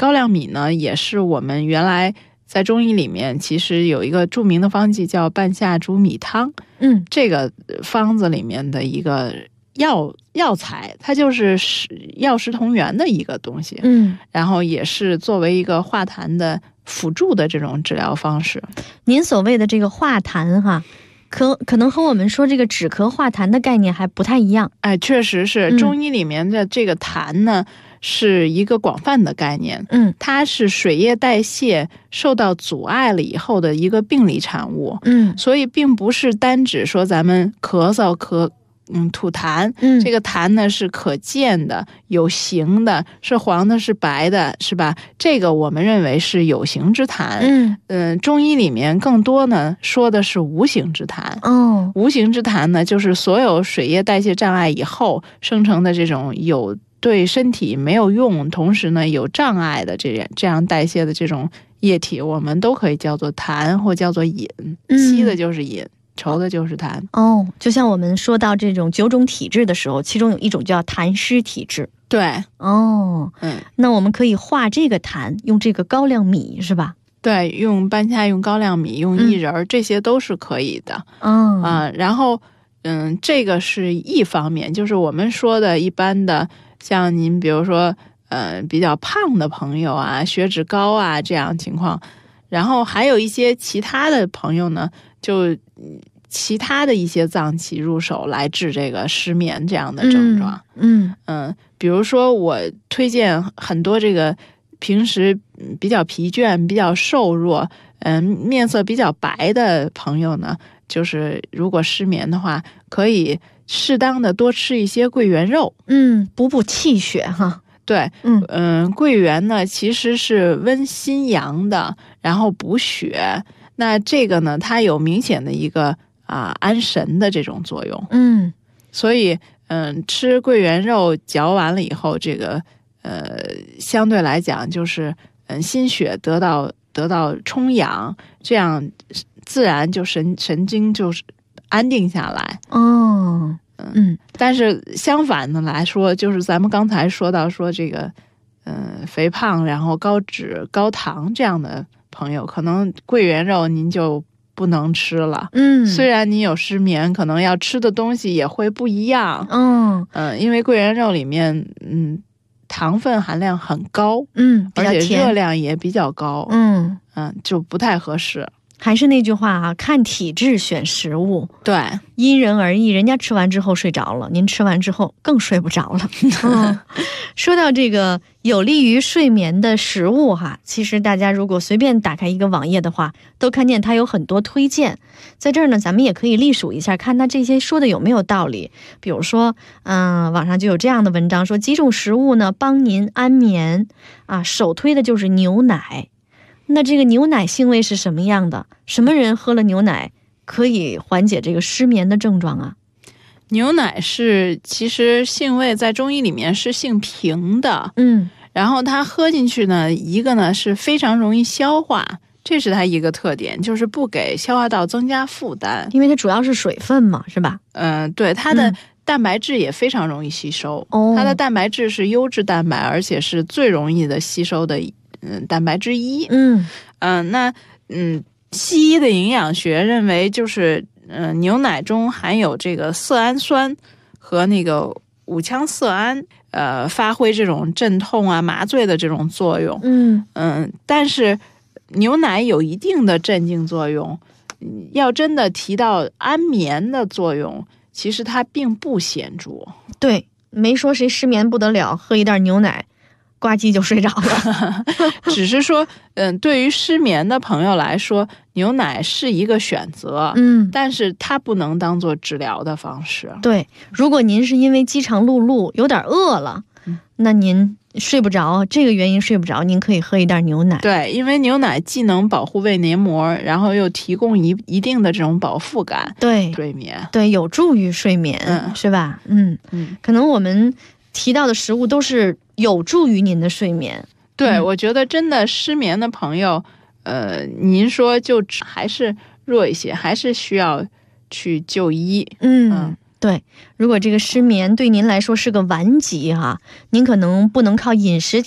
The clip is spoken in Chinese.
高粱米呢，也是我们原来在中医里面其实有一个著名的方剂叫半夏煮米汤，这个方子里面的一个药材，它就是药食同源的一个东西，然后也是作为一个化痰的辅助的这种治疗方式。 您所谓的这个化痰哈，可能和我们说这个止咳化痰的概念还不太一样。 哎，确实是，中医里面的这个痰呢，是一个广泛的概念，它是水液代谢受到阻碍了以后的一个病理产物，所以并不是单指说咱们咳嗽吐痰，这个痰呢是可见的、有形的，是黄的、是白的，是吧？这个我们认为是有形之痰。中医里面更多呢说的是无形之痰。无形之痰呢，就是所有水液代谢障碍以后生成的这种有对身体没有用，同时呢有障碍的这样代谢的这种液体，我们都可以叫做痰或叫做饮。稀的就是饮，稠的就是痰。 就像我们说到这种9种体质的时候，其中有一种叫痰湿体质。 对， 那我们可以化这个痰，用这个高粱米是吧？ 对，用半夏、用高粱米、用薏仁，这些都是可以的。然后这个是一方面，就是我们说的一般的，像您比如说比较胖的朋友啊，血脂高啊这样情况。然后还有一些其他的朋友呢，就其他的一些脏器入手来治这个失眠这样的症状。比如说我推荐很多这个平时比较疲倦、比较瘦弱、面色比较白的朋友呢，就是如果失眠的话，可以适当的多吃一些桂圆肉， 补气血哈。 对，桂圆呢其实是温心阳的，然后补血。那这个呢，它有明显的一个安神的这种作用。所以吃桂圆肉嚼完了以后，这个相对来讲就是心血得到充养，这样自然就神经就是安定下来。但是相反的来说，就是咱们刚才说到说这个肥胖然后高脂高糖这样的朋友，可能桂圆肉您就不能吃了。虽然你有失眠，可能要吃的东西也会不一样。因为桂圆肉里面糖分含量很高，而且热量也比较高，就不太合适。 还是那句话看体质选食物。 对， 因人而异，人家吃完之后睡着了，您吃完之后更睡不着了。说到这个有利于睡眠的食物其实大家如果随便打开一个网页的话，都看见它有很多推荐。在这儿呢，咱们也可以隶属一下，看它这些说的有没有道理。比如说网上就有这样的文章说，几种食物呢帮您安眠首推的就是牛奶。那这个牛奶性味是什么样的？什么人喝了牛奶可以缓解这个失眠的症状啊？ 牛奶是其实性味在中医里面是性平的，然后它喝进去呢，一个呢是非常容易消化，这是它一个特点，就是不给消化道增加负担， 因为它主要是水分嘛，是吧？ 对，它的蛋白质也非常容易吸收，它的蛋白质是优质蛋白，而且是最容易的吸收的蛋白之一。西医的营养学认为，就是牛奶中含有这个色氨酸和那个五羟色胺，发挥这种镇痛麻醉的这种作用。但是牛奶有一定的镇静作用，要真的提到安眠的作用，其实它并不显著。 对，没说谁失眠不得了，喝一袋牛奶呱唧就睡着了。 只是说对于失眠的朋友来说，牛奶是一个选择，但是它不能当做治疗的方式。 对，如果您是因为饥肠辘辘有点饿了，那您睡不着，这个原因睡不着，您可以喝一袋牛奶。 对，因为牛奶既能保护胃黏膜，然后又提供一定的这种饱腹感， 对， 睡眠， 对，有助于睡眠，是吧？可能我们提到的食物都是有助于您的睡眠。 对，我觉得真的失眠的朋友，您说就还是弱一些，还是需要去就医。 对，如果这个失眠对您来说是个顽疾您可能不能靠饮食